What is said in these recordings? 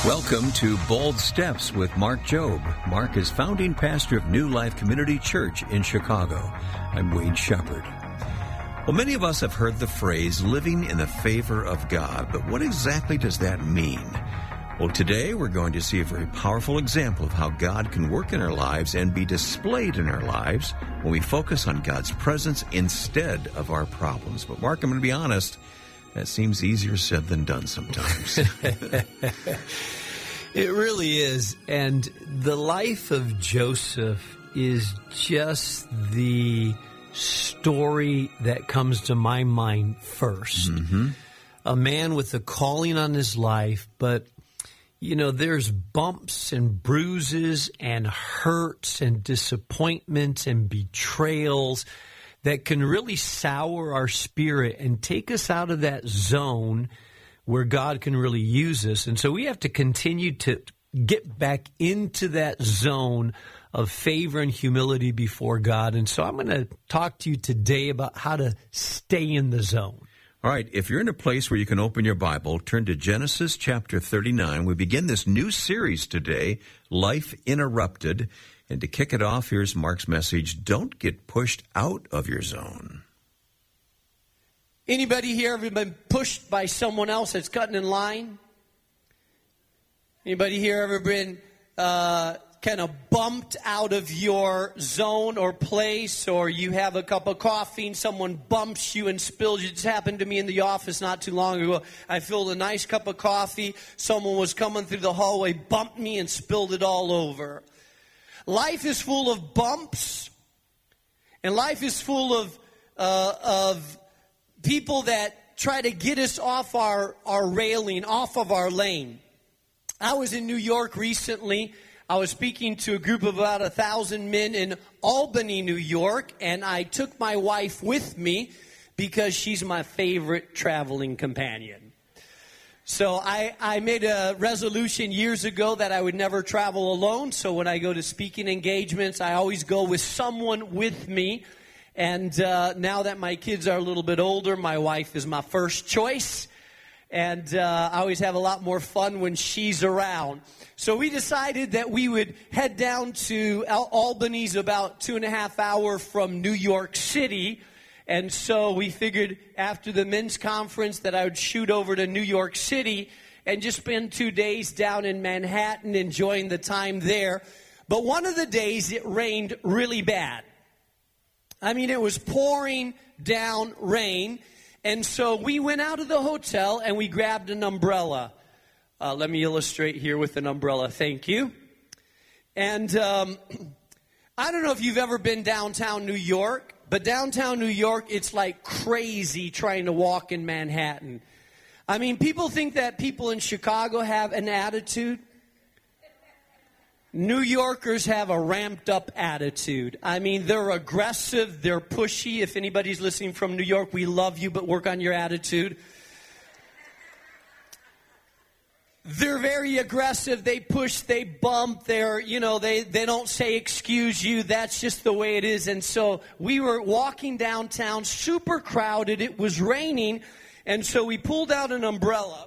Welcome to Bold Steps with Mark Jobe. Mark is founding pastor of New Life Community Church in Chicago. I'm Wade Shepard. Well, many of us have heard the phrase living in the favor of God, but what exactly does that mean? Well, today we're going to see a very powerful example of how God can work in our lives and be displayed in our lives when we focus on God's presence instead of our problems. But Mark, I'm going to be honest, that seems easier said than done sometimes. It really is. And the life of Joseph is just the story that comes to my mind first. Mm-hmm. A man with a calling on his life, but, you know, there's bumps and bruises and hurts and disappointments and betrayals that can really sour our spirit and take us out of that zone where God can really use us. And so we have to continue to get back into that zone of favor and humility before God. And so I'm going to talk to you today about how to stay in the zone. All right, if you're in a place where you can open your Bible, turn to Genesis chapter 39. We begin this new series today, Life Interrupted. And to kick it off, here's Mark's message, don't get pushed out of your zone. Anybody here ever been pushed by someone else that's cutting in line? Anybody here ever been kind of bumped out of your zone or place, or you have a cup of coffee and someone bumps you and spills you? It just happened to me in the office not too long ago. I filled a nice cup of coffee. Someone was coming through the hallway, bumped me and spilled it all over. Life is full of bumps, and life is full of people that try to get us off our railing, off of our lane. I was in New York recently. I was speaking to a group of about 1,000 men in Albany, New York, and I took my wife with me because she's my favorite traveling companion. So I made a resolution years ago that I would never travel alone. So when I go to speaking engagements, I always go with someone with me. And now that my kids are a little bit older, my wife is my first choice. And I always have a lot more fun when she's around. So we decided that we would head down to Albany's about 2.5 hours from New York City. And so we figured after the men's conference that I would shoot over to New York City and just spend 2 days down in Manhattan enjoying the time there. But one of the days it rained really bad. I mean, it was pouring down rain. And so we went out of the hotel and we grabbed an umbrella. Let me illustrate here with an umbrella. Thank you. And I don't know if you've ever been downtown New York. But downtown New York, it's like crazy trying to walk in Manhattan. I mean, people think that people in Chicago have an attitude. New Yorkers have a ramped up attitude. I mean, they're aggressive, they're pushy. If anybody's listening from New York, we love you, but work on your attitude. They're very aggressive. They push, they bump. They don't say excuse you. That's just the way it is. And so we were walking downtown, super crowded. It was raining. And so we pulled out an umbrella.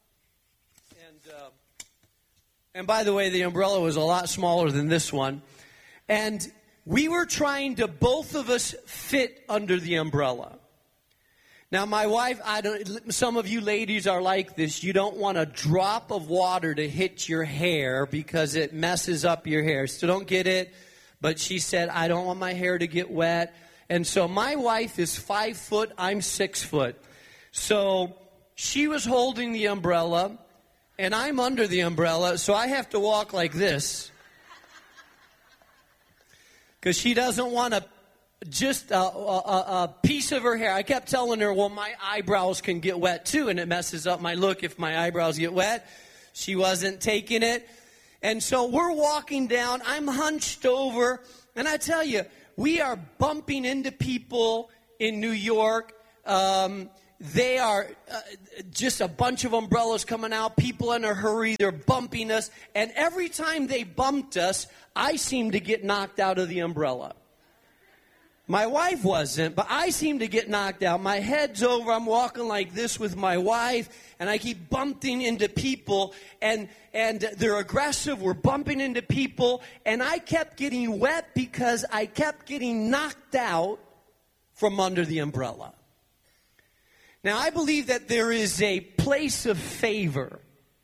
And by the way, the umbrella was a lot smaller than this one. And we were trying to, both of us, fit under the umbrella. Now, my wife, some of you ladies are like this. You don't want a drop of water to hit your hair because it messes up your hair. So don't get it. But she said, I don't want my hair to get wet. And so my wife is 5 foot. I'm 6 foot. So she was holding the umbrella, and I'm under the umbrella. So I have to walk like this because she doesn't want to. Just a piece of her hair. I kept telling her, well, my eyebrows can get wet too, and it messes up my look if my eyebrows get wet. She wasn't taking it. And so we're walking down. I'm hunched over. And I tell you, we are bumping into people in New York. They are just a bunch of umbrellas coming out. People in a hurry. They're bumping us. And every time they bumped us, I seemed to get knocked out of the umbrella. My wife wasn't, but I seem to get knocked out. My head's over. I'm walking like this with my wife, and I keep bumping into people, and they're aggressive. We're bumping into people, and I kept getting wet because I kept getting knocked out from under the umbrella. Now, I believe that there is a place of favor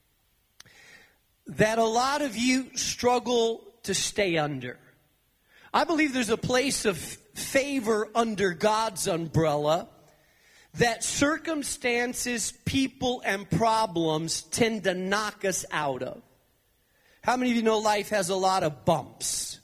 that a lot of you struggle to stay under. I believe there's a place of favor under God's umbrella that circumstances, people, and problems tend to knock us out of. How many of you know life has a lot of bumps?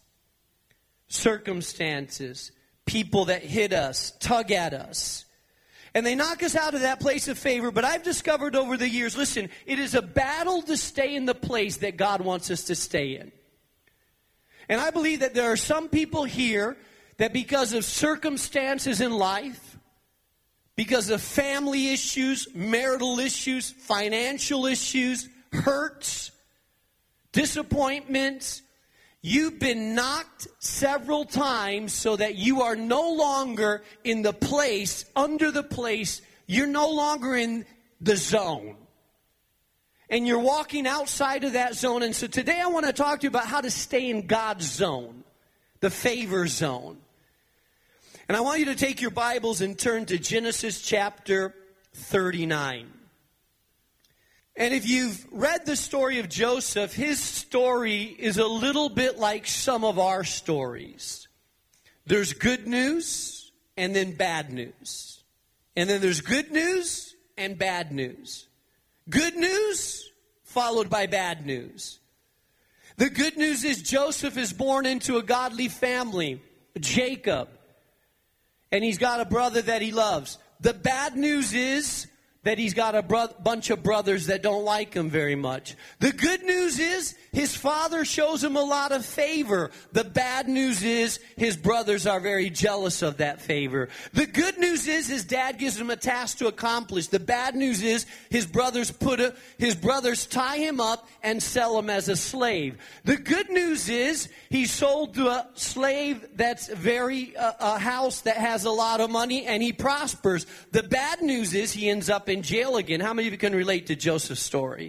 Circumstances, people that hit us, tug at us. And they knock us out of that place of favor. But I've discovered over the years, listen, it is a battle to stay in the place that God wants us to stay in. And I believe that there are some people here that because of circumstances in life, because of family issues, marital issues, financial issues, hurts, disappointments, you've been knocked several times so that you are no longer in the place, under the place, you're no longer in the zone. And you're walking outside of that zone. And so today I want to talk to you about how to stay in God's zone, the favor zone. And I want you to take your Bibles and turn to Genesis chapter 39. And if you've read the story of Joseph, his story is a little bit like some of our stories. There's good news and then bad news. And then there's good news and bad news. Good news followed by bad news. The good news is Joseph is born into a godly family, Jacob. And he's got a brother that he loves. The bad news is that he's got a bunch of brothers that don't like him very much. The good news is his father shows him a lot of favor. The bad news is his brothers are very jealous of that favor. The good news is his dad gives him a task to accomplish. The bad news is his brothers tie him up and sell him as a slave. The good news is he's sold to a slave that's a house that has a lot of money, and he prospers. The bad news is he ends up in jail again. How many of you can relate to Joseph's story?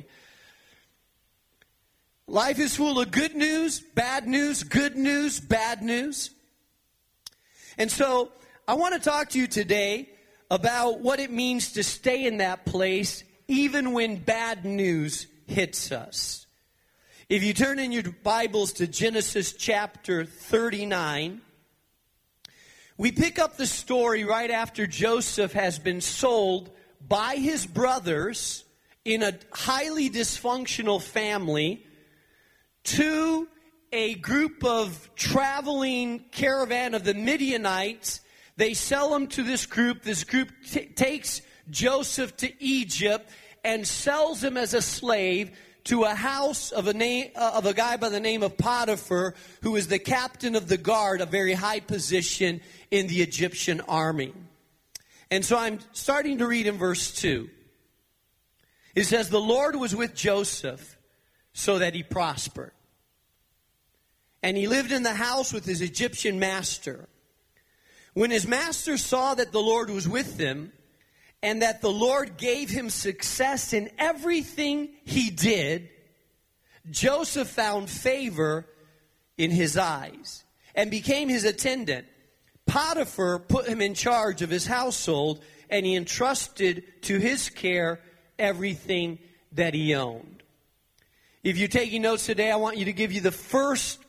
Life is full of good news, bad news, good news, bad news. And so I want to talk to you today about what it means to stay in that place even when bad news hits us. If you turn in your Bibles to Genesis chapter 39, we pick up the story right after Joseph has been sold by his brothers in a highly dysfunctional family to a group of traveling caravan of the Midianites. They sell him to this group. This group takes Joseph to Egypt and sells him as a slave to a house of a guy by the name of Potiphar, who is the captain of the guard, a very high position in the Egyptian army. And so I'm starting to read in verse 2. It says, "The Lord was with Joseph so that he prospered. And he lived in the house with his Egyptian master. When his master saw that the Lord was with him, and that the Lord gave him success in everything he did, Joseph found favor in his eyes and became his attendant. Potiphar put him in charge of his household, and he entrusted to his care everything that he owned." If you're taking notes today, I want you to give you the first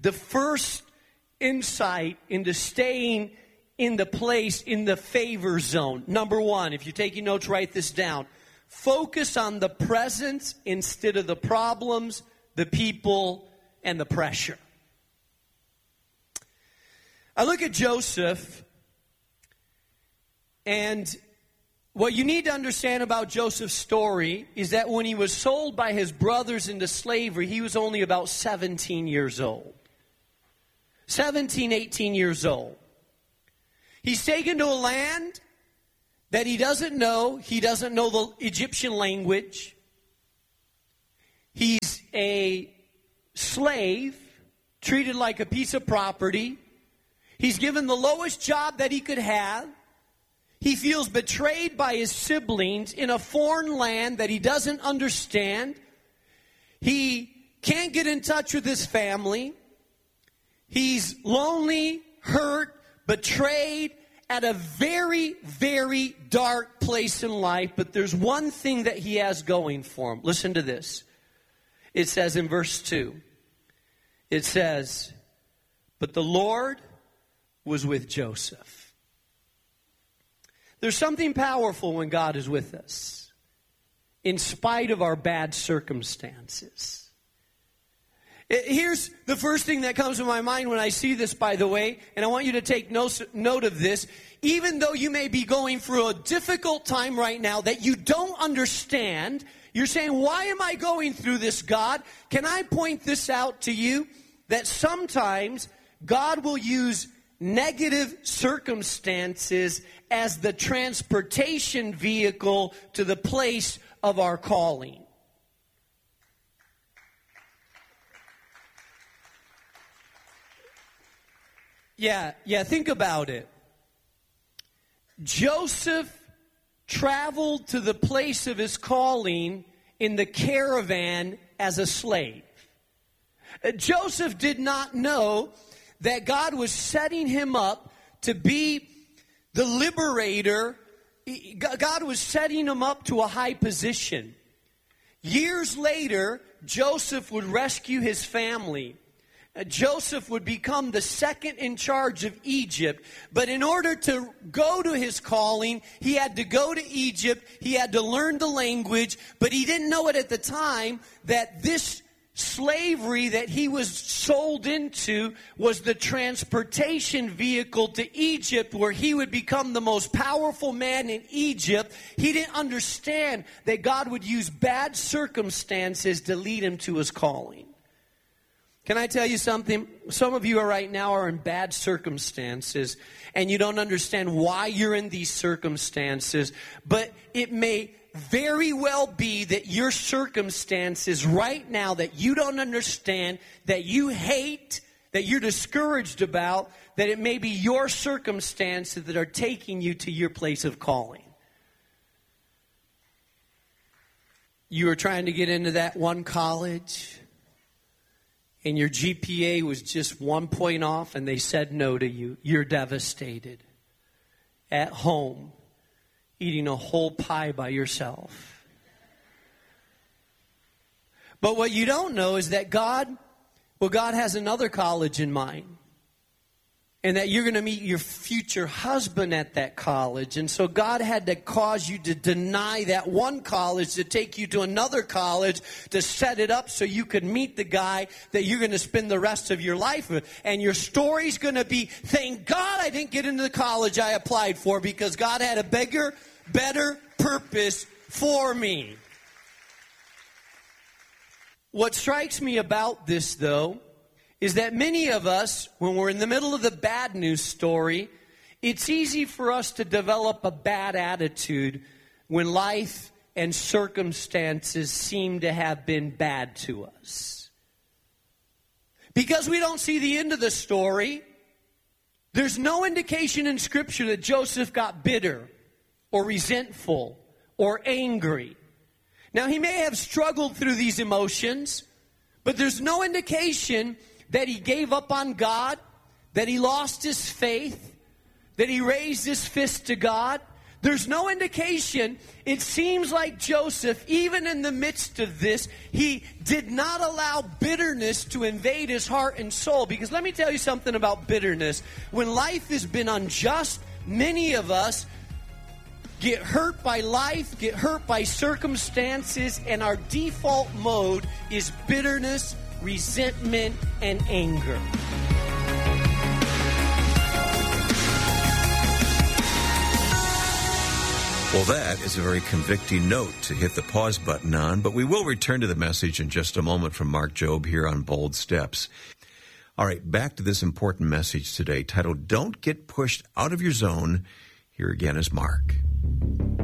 insight into staying in the place, in the favor zone. Number one, if you're taking notes, write this down. Focus on the presence instead of the problems, the people, and the pressure. I look at Joseph, and what you need to understand about Joseph's story is that when he was sold by his brothers into slavery, he was only about 17 years old. 17, 18 years old. He's taken to a land that he doesn't know. He doesn't know the Egyptian language. He's a slave, treated like a piece of property. He's given the lowest job that he could have. He feels betrayed by his siblings in a foreign land that he doesn't understand. He can't get in touch with his family. He's lonely, hurt, betrayed, at a very, very dark place in life. But there's one thing that he has going for him. Listen to this. It says in verse 2, it says, "But the Lord was with Joseph." There's something powerful when God is with us, in spite of our bad circumstances. Here's the first thing that comes to my mind when I see this, by the way, and I want you to take note of this. Even though you may be going through a difficult time right now that you don't understand, you're saying, "Why am I going through this, God?" Can I point this out to you? That sometimes God will use negative circumstances as the transportation vehicle to the place of our calling. Yeah, think about it. Joseph traveled to the place of his calling in the caravan as a slave. Joseph did not know that God was setting him up to be the liberator. God was setting him up to a high position. Years later, Joseph would rescue his family. Joseph would become the second in charge of Egypt. But in order to go to his calling, he had to go to Egypt. He had to learn the language. But he didn't know it at the time that this slavery that he was sold into was the transportation vehicle to Egypt, where he would become the most powerful man in Egypt. He didn't understand that God would use bad circumstances to lead him to his calling. Can I tell you something? Some of you right now are in bad circumstances, and you don't understand why you're in these circumstances, but it may very well be that your circumstances right now that you don't understand, that you hate, that you're discouraged about, that it may be your circumstances that are taking you to your place of calling. You were trying to get into that one college, and your GPA was just 1 point off, and they said no to you. You're devastated. At home, eating a whole pie by yourself. But what you don't know is that God has another college in mind. And that you're going to meet your future husband at that college. And so God had to cause you to deny that one college to take you to another college to set it up so you could meet the guy that you're going to spend the rest of your life with. And your story's going to be, thank God I didn't get into the college I applied for, because God had a bigger, better purpose for me. What strikes me about this, though, is that many of us, when we're in the middle of the bad news story, it's easy for us to develop a bad attitude when life and circumstances seem to have been bad to us. Because we don't see the end of the story. There's no indication in Scripture that Joseph got bitter or resentful or angry. Now, he may have struggled through these emotions, but there's no indication that he gave up on God, that he lost his faith, that he raised his fist to God. There's no indication. It seems like Joseph, even in the midst of this, he did not allow bitterness to invade his heart and soul. Because let me tell you something about bitterness. When life has been unjust, many of us get hurt by life, get hurt by circumstances, and our default mode is bitterness, resentment, and anger. Well, that is a very convicting note to hit the pause button on, but we will return to the message in just a moment from Mark Jobe here on Bold Steps. All right, back to this important message today, titled, Don't Get Pushed Out of Your Zone. Here again is Mark.